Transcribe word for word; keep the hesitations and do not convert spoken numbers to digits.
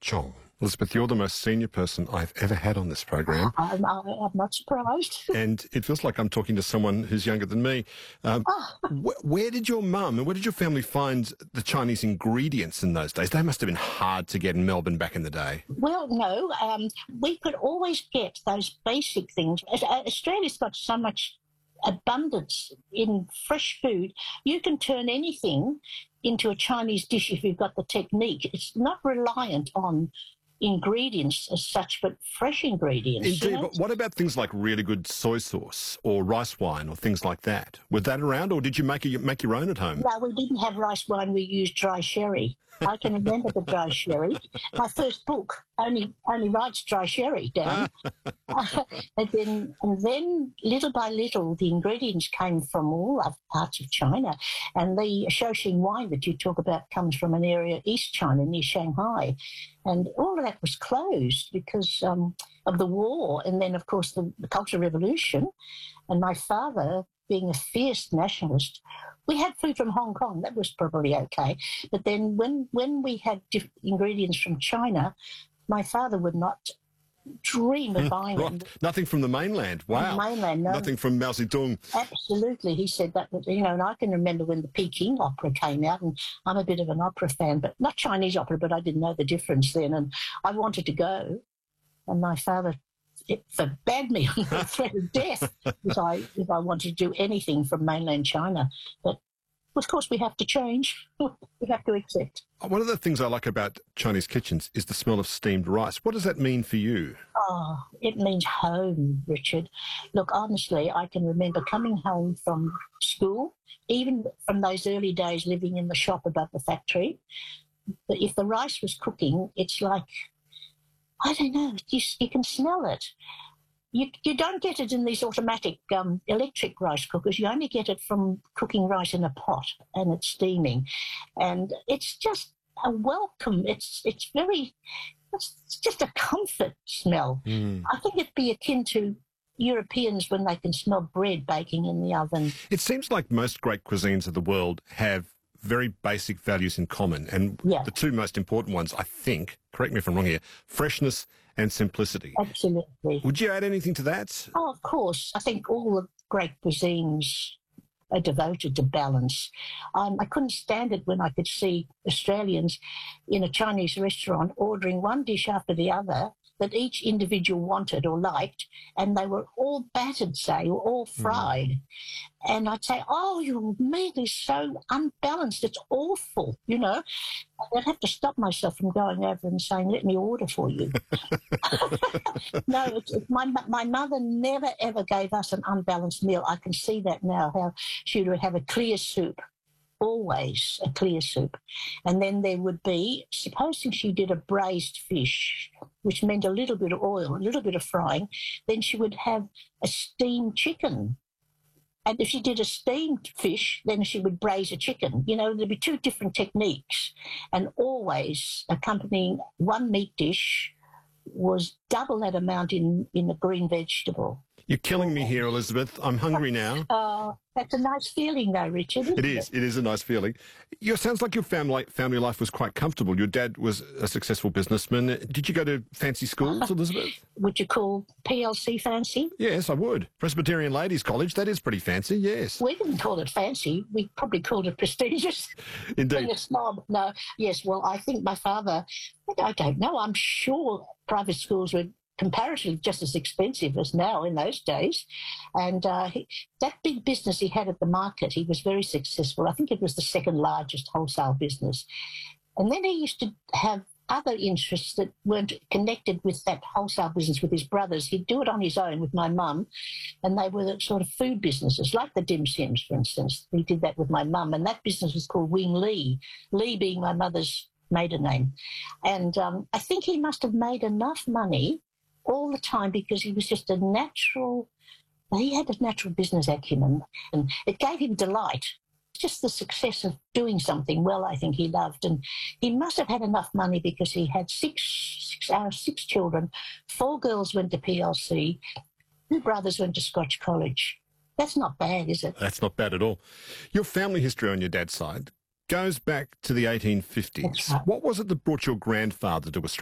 Chong. Elizabeth, you're the most senior person I've ever had on this program. I'm, I'm not surprised. And it feels like I'm talking to someone who's younger than me. Um, Oh. wh- where did your mum and where did your family find the Chinese ingredients in those days? They must have been hard to get in Melbourne back in the day. Well, no, um, we could always get those basic things. As- uh, Australia's got so much abundance in fresh food. You can turn anything into a Chinese dish if you've got the technique. It's not reliant on ingredients as such, but fresh ingredients. Indeed, you know? but what about things like really good soy sauce or rice wine or things like that? Was that around, or did you make, a, make your own at home? No, we didn't have rice wine. We used dry sherry. I can remember the dry sherry. My first book only only writes dry sherry down. and then and then little by little, the ingredients came from all other parts of China. And the Shaoxing wine that you talk about comes from an area East China near Shanghai. And all of that was closed because um, of the war, and then of course the, the Cultural Revolution. And my father, being a fierce nationalist, we had food from Hong Kong. That was probably okay. But then when, when we had diff- ingredients from China, my father would not dream of buying Right. them. Nothing from the mainland. Wow. From the mainland, no. Nothing from Mao Zedong. Absolutely. He said that, you know, and I can remember when the Peking opera came out, and I'm a bit of an opera fan, but not Chinese opera, but I didn't know the difference then. And I wanted to go. And my father it forbade me on the threat of death if I, if I wanted to do anything from mainland China. But of course, we have to change. We have to accept. One of the things I like about Chinese kitchens is the smell of steamed rice. What does that mean for you? Oh, it means home, Richard. Look, honestly, I can remember coming home from school, even from those early days living in the shop above the factory. But if the rice was cooking, it's like, I don't know, you, you can smell it. You, you don't get it in these automatic um, electric rice cookers. You only get it from cooking rice in a pot and it's steaming. And it's just a welcome. It's it's very, it's just a comfort smell. Mm. I think it'd be akin to Europeans when they can smell bread baking in the oven. It seems like most great cuisines of the world have very basic values in common. And Yeah. the two most important ones, I think, correct me if I'm wrong here, freshness and simplicity. Absolutely. Would you add anything to that? Oh, of course. I think all the great cuisines are devoted to balance. Um, I couldn't stand it when I could see Australians in a Chinese restaurant ordering one dish after the other that each individual wanted or liked, and they were all battered, say, or all fried. Mm. And I'd say, oh, your meat is so unbalanced, it's awful, you know. I'd have to stop myself from going over and saying, let me order for you. No, it's, it's my, my mother never, ever gave us an unbalanced meal. I can see that now, how she would have a clear soup, always a clear soup. And then there would be, supposing she did a braised fish, which meant a little bit of oil, a little bit of frying, then she would have a steamed chicken. And if she did a steamed fish, then she would braise a chicken. You know, there'd be two different techniques. And always accompanying one meat dish was double that amount in, in a green vegetable. You're killing me here, Elizabeth. I'm hungry now. Uh, that's a nice feeling, though, Richard. Isn't It is. It is a nice feeling. It sounds like your family family life was quite comfortable. Your dad was a successful businessman. Did you go to fancy schools, Elizabeth? Would you call P L C fancy? Yes, I would. Presbyterian Ladies College, that is pretty fancy, yes. We didn't call it fancy. We probably called it prestigious. Indeed. Being a snob. No, yes, well, I think my father, I don't know, I'm sure private schools were comparatively just as expensive as now in those days. And uh, he, that big business he had at the market, he was very successful. I think it was the second largest wholesale business. And then he used to have other interests that weren't connected with that wholesale business with his brothers. He'd do it on his own with my mum, and they were sort of food businesses, like the Dim Sims, for instance. He did that with my mum, and that business was called Wing Lee, Lee being my mother's maiden name. And um, I think he must have made enough money all the time because he was just a natural, he had a natural business acumen, and it gave him delight. Just the success of doing something well, I think he loved. And he must have had enough money because he had six, six, uh, six children. Four girls went to P L C. Two brothers went to Scotch College. That's not bad, is it? That's not bad at all. Your family history on your dad's side goes back to the eighteen fifties. That's right. What was it that brought your grandfather to Australia?